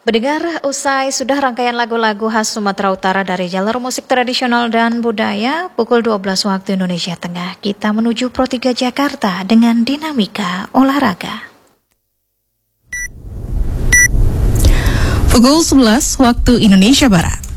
Mendengar usai sudah rangkaian lagu-lagu khas Sumatera Utara dari jalur musik tradisional dan budaya, pukul 12 waktu Indonesia Tengah, kita menuju Pro 3 Jakarta dengan dinamika olahraga. Pukul 11 waktu Indonesia Barat.